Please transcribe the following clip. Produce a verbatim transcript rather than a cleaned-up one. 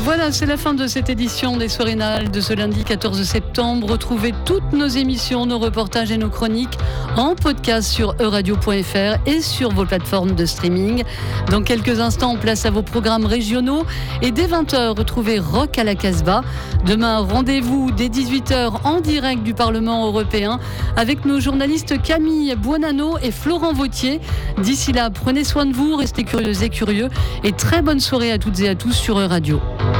Voilà, c'est la fin de cette édition des Soirées Nahal de ce lundi quatorze septembre. Retrouvez toutes nos émissions, nos reportages et nos chroniques en podcast sur euradio point f r et sur vos plateformes de streaming. Dans quelques instants, place à vos programmes régionaux et dès vingt heures, retrouvez Rock à la Casbah. Demain, rendez-vous dès dix-huit heures en direct du Parlement européen avec nos journalistes Camille Buonanno et Florent Vautier. D'ici là, prenez soin de vous, restez curieux et curieux et très bonne soirée à toutes et à tous sur Euradio.